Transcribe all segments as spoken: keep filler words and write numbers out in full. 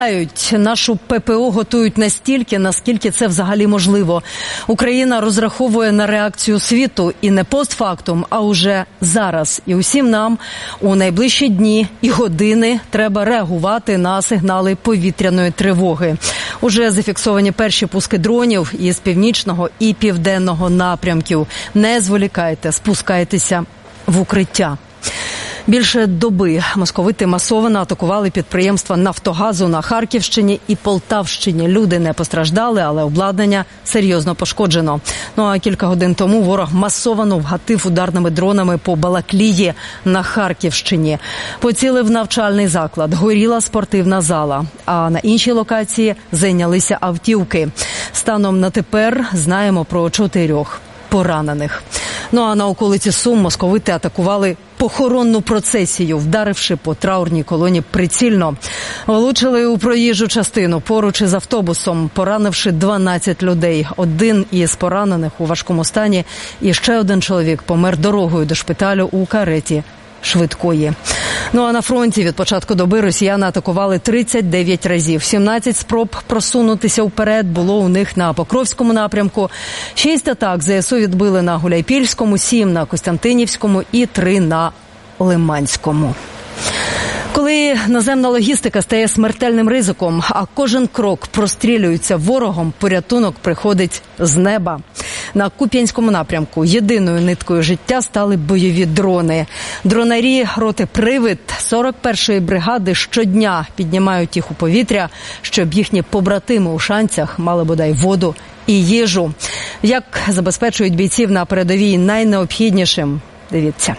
Нашу ППО готують настільки, наскільки це взагалі можливо. Україна розраховує на реакцію світу і не постфактум, а уже зараз. І усім нам у найближчі дні і години треба реагувати на сигнали повітряної тривоги. Уже зафіксовані перші пуски дронів із північного і південного напрямків. Не зволікайте, спускайтеся в укриття. Більше доби московити масово атакували підприємства «Нафтогазу» на Харківщині і Полтавщині. Люди не постраждали, але обладнання серйозно пошкоджено. Ну а кілька годин тому ворог масово вгатив ударними дронами по Балаклії на Харківщині. Поцілив навчальний заклад, горіла спортивна зала, а на іншій локації зайнялися автівки. Станом на тепер знаємо про чотирьох поранених. Ну а на околиці Сум московити атакували похоронну процесію, вдаривши по траурній колоні прицільно. Влучили у проїжджу частину поруч із автобусом, поранивши дванадцять людей. Один із поранених у важкому стані і ще один чоловік помер дорогою до шпиталю у кареті швидкої. Ну а на фронті від початку доби росіяни атакували тридцять дев'ять разів. сімнадцять спроб просунутися вперед було у них на Покровському напрямку. Шість атак ЗСУ відбили на Гуляйпільському, сім на Костянтинівському і три на Лиманському. Коли наземна логістика стає смертельним ризиком, а кожен крок прострілюється ворогом, порятунок приходить з неба. На Куп'янському напрямку єдиною ниткою життя стали бойові дрони. Дронарі роти «Привид» сорок першої бригади щодня піднімають їх у повітря, щоб їхні побратими у Шанцях мали бодай воду і їжу. Як забезпечують бійців на передовій найнеобхіднішим? Дивіться.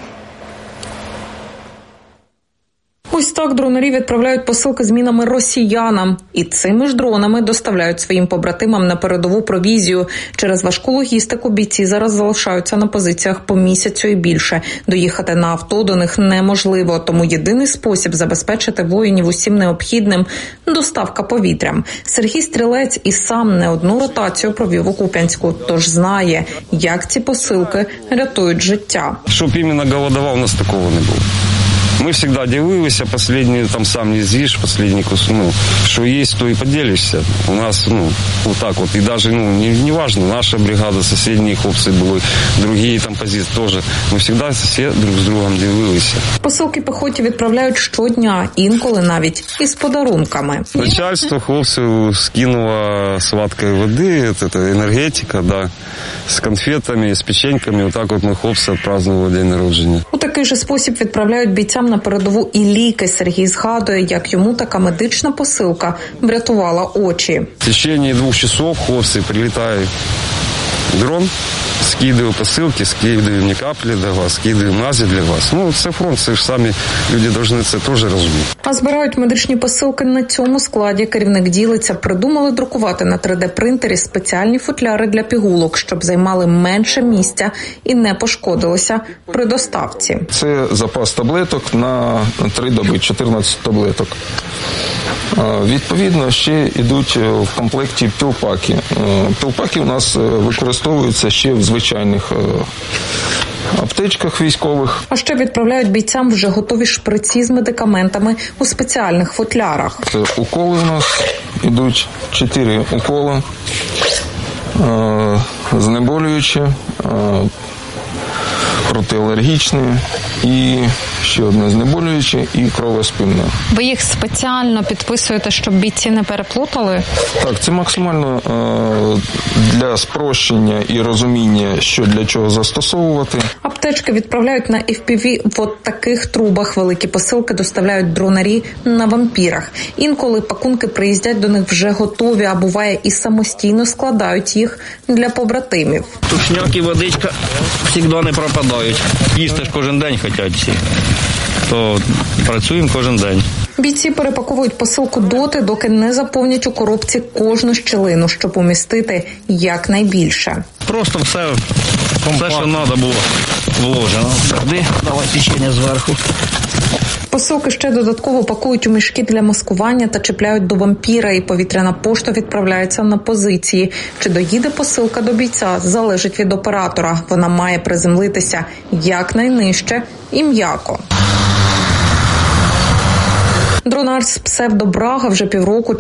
Ось так дронарі відправляють посилки з мінами росіянам. І цими ж дронами доставляють своїм побратимам на передову провізію. Через важку логістику бійці зараз залишаються на позиціях по місяцю і більше. Доїхати на авто до них неможливо. Тому єдиний спосіб забезпечити воїнів усім необхідним – доставка повітрям. Сергій Стрілець і сам не одну ротацію провів у Куп'янську, тож знає, як ці посилки рятують життя. Щоб іменно голодував, у нас такого не було. Мы всегда делились, последний, там сам не з'їш, последний кус, ну, что есть, то и поделишься. У нас, ну, вот так вот. И даже, ну, не, не важно, наша бригада, соседние хлопцы были, другие там позиции тоже. Мы всегда все друг з другом ділилися. Посилки пехоті відправляють щодня, інколи навіть із подарунками. Начальство хлопців скинуло сладкої води, це енергетика, да, з конфетами, з печеньками. Вот так вот ми хлопці відпразднували день народження. У такий же спосіб відправляють бійцям на передову і ліки. Сергій згадує, як йому така медична посилка врятувала очі. В течение двох часов хлопці прилітають дрон, скидываю посилки, скидываю мені каплі для вас, скидываю мазі для вас. Ну, це фронт, це ж самі люди повинні це теж розуміти. А збирають медичні посилки на цьому складі. Керівник ділиться, придумали друкувати на три де-принтері спеціальні футляри для пігулок, щоб займали менше місця і не пошкодилося при доставці. Це запас таблеток на три доби, чотирнадцять таблеток. Відповідно, ще йдуть в комплекті пілпаки. Пілпаки у нас використовуються ще в звичайних аптечках військових. А ще відправляють бійцям вже готові шприці з медикаментами у спеціальних футлярах. Це уколи у нас йдуть, чотири уколи, знеболюючі, протиалергічні і ще одне знеболююче і кровоспинне. Ви їх спеціально підписуєте, щоб бійці не переплутали? Так, це максимально е, для спрощення і розуміння, що для чого застосовувати. Аптечки відправляють на еф пі ві в от таких трубах. Великі посилки доставляють дронарі на вампірах. Інколи пакунки приїздять до них вже готові, а буває і самостійно складають їх для побратимів. Тушняк і водичка завжди не пропадають. Їсти ж кожен день хочуть всі. То працюємо кожен день. Бійці перепаковують посилку доти, доки не заповнять у коробці кожну щілину, щоб умістити якнайбільше. Просто все, все, що треба було вложено. Сюди, давай печення зверху. Посилки ще додатково пакують у мішки для маскування та чіпляють до вампіра, і повітряна пошта відправляється на позиції. Чи доїде посилка до бійця, залежить від оператора. Вона має приземлитися якнайнижче і м'яко. Дронар з псевдо Брага вже півроку